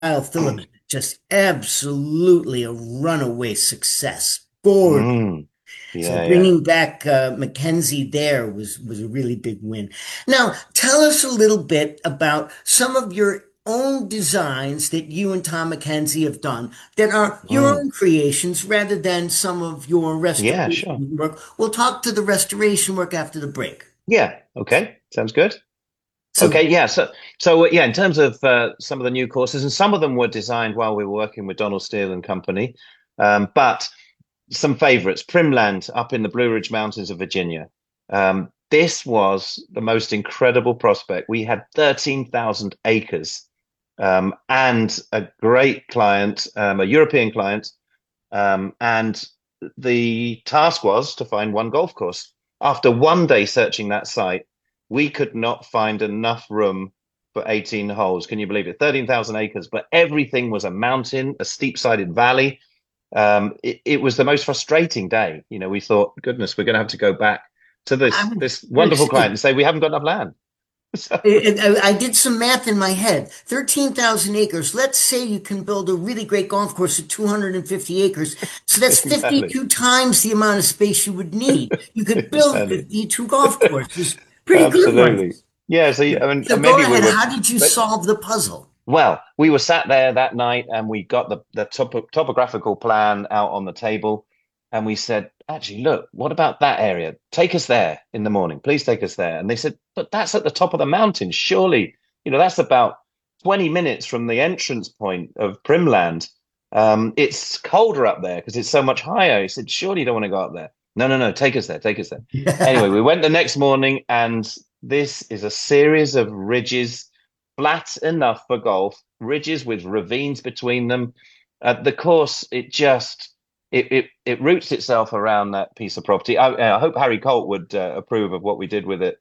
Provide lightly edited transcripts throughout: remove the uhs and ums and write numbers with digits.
Kyle Phillips, just absolutely a runaway success. Gorgeous. Mm, So yeah, yeah. bringing back Mackenzie there was a really big win. Now, tell us a little bit about some of your own designs that you and Tom Mackenzie have done that are your Mm, own creations rather than some of your yeah, sure. restoration work. We'll talk to the restoration work after the break. Yeah, okay. Sounds good. So Okay, yeah. So yeah, in terms of some of the new courses, and some of them were designed while we were working with Donald Steele and Company, but some favorites. Primland up in the Blue Ridge Mountains of Virginia. This was the most incredible prospect. We had 13,000 acres, and a great client, a European client, and the task was to find one golf course. After one day searching that site, we could not find enough room for 18 holes. Can you believe it? 13,000 acres, but everything was a mountain, a steep-sided valley. It was the most frustrating day. You know, we thought, goodness, we're going to have to go back to I this was this gonna wonderful client say, and say we haven't got enough land. So I did some math in my head. 13,000 acres. Let's say you can build a really great golf course at 250 acres. So that's exactly, 52 times the amount of space you would need. You could build exactly, 52 golf courses. Pretty good absolutely. ones. Yeah. So I mean, So go maybe we ahead. were. How did you solve the puzzle? Well, we were sat there that night and we got the topographical plan out on the table and we said, actually, look, what about that area? Take us there in the morning. Please take us there. And they said, but that's at the top of the mountain. Surely, that's about 20 minutes from the entrance point of Primland. It's colder up there because it's so much higher. He said, surely you don't want to go up there. No, no, no, take us there, take us there. Anyway, we went the next morning and this is a series of ridges flat enough for golf, ridges with ravines between them. The course, it roots itself around that piece of property. I hope Harry Colt would approve of what we did with it.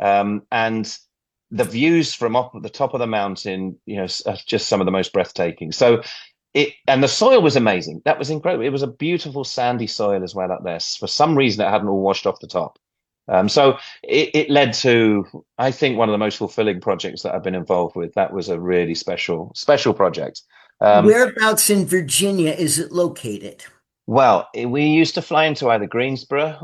And the views from up at the top of the mountain, are just some of the most breathtaking. So and the soil was amazing. That was incredible. It was a beautiful sandy soil as well up there. For some reason, it hadn't all washed off the top. So it led to, I think, one of the most fulfilling projects that I've been involved with. That was a really special project. Um, Whereabouts in Virginia is it located? well, we used to fly into either Greensboro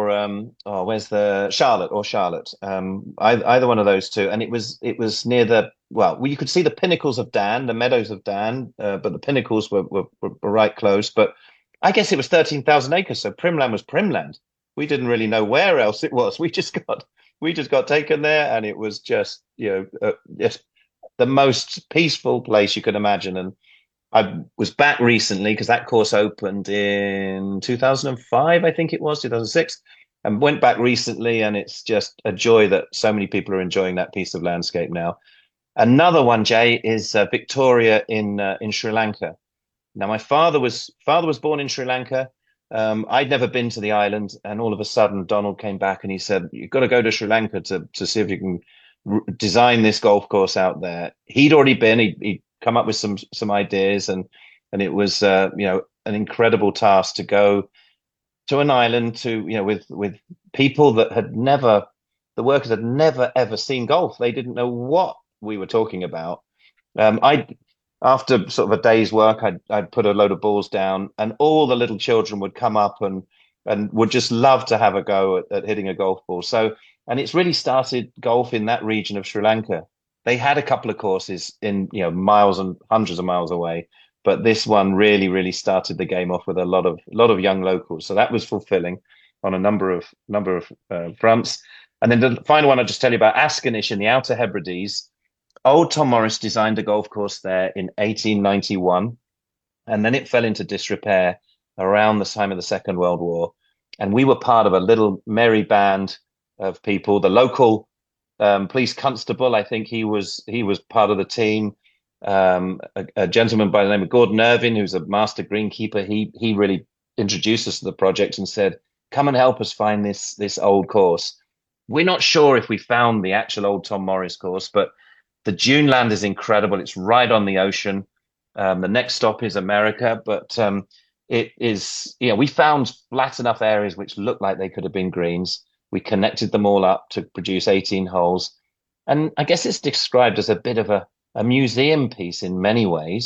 or where's the Charlotte. Either one of those two, and it was near you could see the pinnacles of Dan, the meadows of Dan, but the pinnacles were right close. But I guess it was 13,000 acres, so Primland was Primland. We didn't really know where else it was. We just got taken there, and it was just just the most peaceful place you could imagine. And I was back recently because that course opened in 2005, I think it was 2006, and went back recently, and it's just a joy that so many people are enjoying that piece of landscape now. Another one, Jay, is Victoria in Sri Lanka. Now, my father was born in Sri Lanka. I'd never been to the island, and all of a sudden, Donald came back and he said, "You've got to go to Sri Lanka to see if you can design this golf course out there." He'd already been. He'd come up with some ideas, and it was an incredible task to go to an island with people that the workers had never ever seen golf. They didn't know what we were talking about. I After sort of a day's work, I'd put a load of balls down, and all the little children would come up and would just love to have a go at hitting a golf ball. So, and it's really started golf in that region of Sri Lanka. They had a couple of courses in miles and hundreds of miles away, but this one really started the game off with a lot of young locals. So that was fulfilling on a number of fronts. And then the final one I'll just tell you about Askanish in the Outer Hebrides. Old Tom Morris designed a golf course there in 1891, and then it fell into disrepair around the time of the Second World War. And we were part of a little merry band of people. The local police constable, I think he was part of the team. A gentleman by the name of Gordon Irvin, who's a master greenkeeper, he really introduced us to the project and said, "Come and help us find this old course." We're not sure if we found the actual old Tom Morris course, but the Dune land is incredible. It's right on the ocean. The next stop is America, but it is, we found flat enough areas which looked like they could have been greens. We connected them all up to produce 18 holes. And I guess it's described as a bit of a a museum piece in many ways.